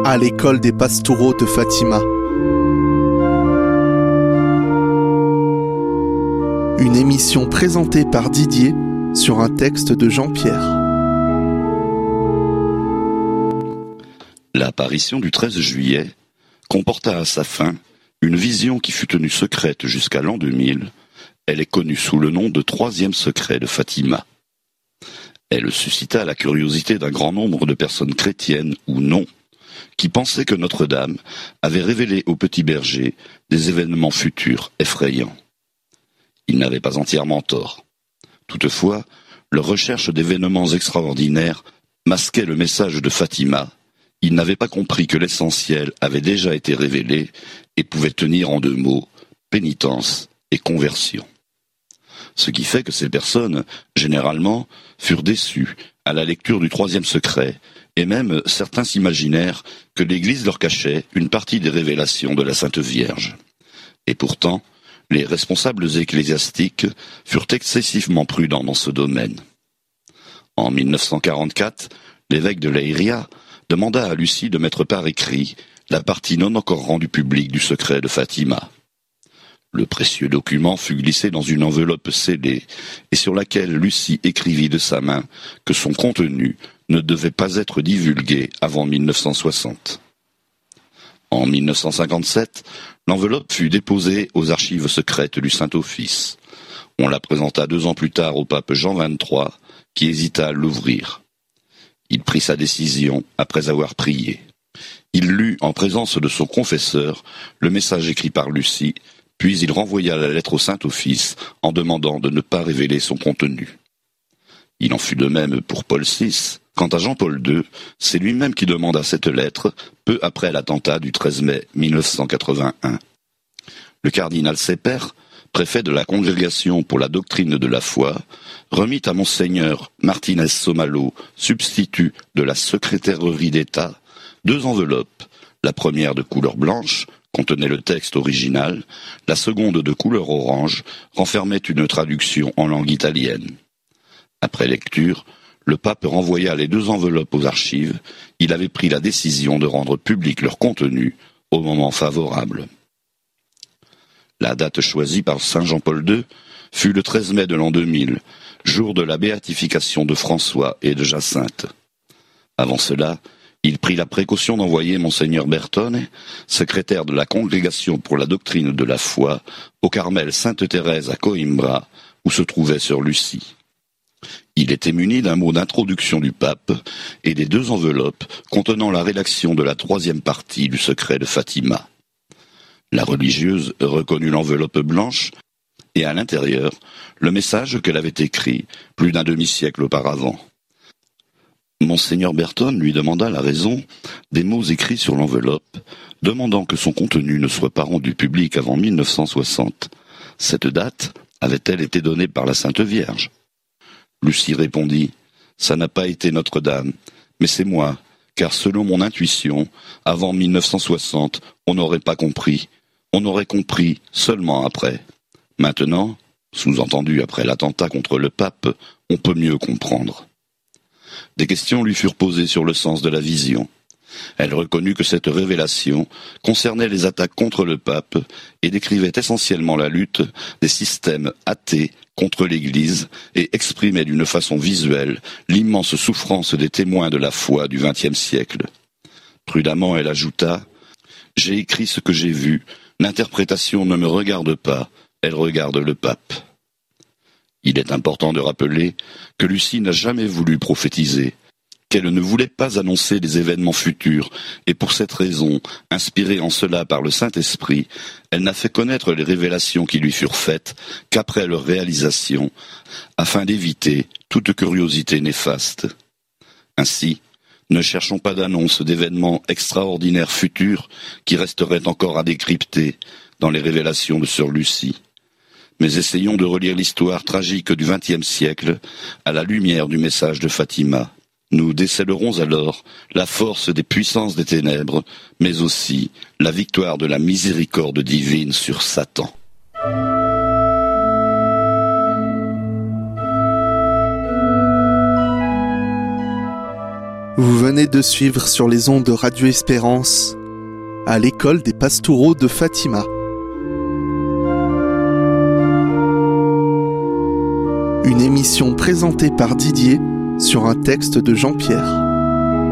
à l'école des pastoraux de Fatima. Une émission présentée par Didier sur un texte de Jean-Pierre. L'apparition du 13 juillet comporta à sa fin une vision qui fut tenue secrète jusqu'à l'an 2000. Elle est connue sous le nom de troisième secret de Fatima. Elle suscita la curiosité d'un grand nombre de personnes chrétiennes ou non, qui pensaient que Notre-Dame avait révélé au petit berger des événements futurs effrayants. Ils n'avaient pas entièrement tort. Toutefois, leur recherche d'événements extraordinaires masquait le message de Fatima. Ils n'avaient pas compris que l'essentiel avait déjà été révélé et pouvait tenir en deux mots, pénitence et conversion. Ce qui fait que ces personnes, généralement, furent déçues à la lecture du troisième secret, et même certains s'imaginèrent que l'Église leur cachait une partie des révélations de la Sainte Vierge. Et pourtant, les responsables ecclésiastiques furent excessivement prudents dans ce domaine. En 1944, l'évêque de Leiria demanda à Lucie de mettre par écrit la partie non encore rendue publique du secret de Fatima. Le précieux document fut glissé dans une enveloppe scellée et sur laquelle Lucie écrivit de sa main que son contenu ne devait pas être divulgué avant 1960. En 1957, l'enveloppe fut déposée aux archives secrètes du Saint-Office. On la présenta 2 ans plus tard au pape Jean XXIII, qui hésita à l'ouvrir. Il prit sa décision après avoir prié. Il lut en présence de son confesseur le message écrit par Lucie, puis il renvoya la lettre au Saint-Office en demandant de ne pas révéler son contenu. Il en fut de même pour Paul VI. Quant à Jean-Paul II, c'est lui-même qui demanda cette lettre peu après l'attentat du 13 mai 1981. Le cardinal Sepper, préfet de la Congrégation pour la doctrine de la foi, remit à Monseigneur Martinez Somalo, substitut de la secrétairerie d'État, 2 enveloppes, la première de couleur blanche, contenait le texte original, la seconde de couleur orange renfermait une traduction en langue italienne. Après lecture, le pape renvoya les 2 enveloppes aux archives. Il avait pris la décision de rendre public leur contenu au moment favorable. La date choisie par Saint Jean-Paul II fut le 13 mai de l'an 2000, jour de la béatification de François et de Jacinthe. Avant cela, il prit la précaution d'envoyer Monseigneur Bertone, secrétaire de la Congrégation pour la doctrine de la foi, au Carmel Sainte-Thérèse à Coimbra, où se trouvait sœur Lucie. Il était muni d'un mot d'introduction du pape et des 2 enveloppes contenant la rédaction de la 3e partie du secret de Fatima. La religieuse reconnut l'enveloppe blanche et à l'intérieur le message qu'elle avait écrit plus d'un demi-siècle auparavant. Monseigneur Bertone lui demanda la raison des mots écrits sur l'enveloppe, demandant que son contenu ne soit pas rendu public avant 1960. Cette date avait-elle été donnée par la Sainte Vierge ? Lucie répondit « Ça n'a pas été Notre-Dame, mais c'est moi, car selon mon intuition, avant 1960, on n'aurait pas compris. On aurait compris seulement après. Maintenant, sous-entendu après l'attentat contre le pape, on peut mieux comprendre. » Des questions lui furent posées sur le sens de la vision. Elle reconnut que cette révélation concernait les attaques contre le pape et décrivait essentiellement la lutte des systèmes athées contre l'Église et exprimait d'une façon visuelle l'immense souffrance des témoins de la foi du XXe siècle. Prudemment, elle ajouta « J'ai écrit ce que j'ai vu, l'interprétation ne me regarde pas, elle regarde le pape. » Il est important de rappeler que Lucie n'a jamais voulu prophétiser, qu'elle ne voulait pas annoncer des événements futurs, et pour cette raison, inspirée en cela par le Saint-Esprit, elle n'a fait connaître les révélations qui lui furent faites qu'après leur réalisation, afin d'éviter toute curiosité néfaste. Ainsi, ne cherchons pas d'annonce d'événements extraordinaires futurs qui resteraient encore à décrypter dans les révélations de sœur Lucie. Mais essayons de relire l'histoire tragique du XXe siècle à la lumière du message de Fatima. Nous décèlerons alors la force des puissances des ténèbres, mais aussi la victoire de la miséricorde divine sur Satan. Vous venez venez de suivre sur les ondes de Radio Espérance à l'école des Pastoureaux de Fatima. Une émission présentée par Didier sur un texte de Jean-Pierre.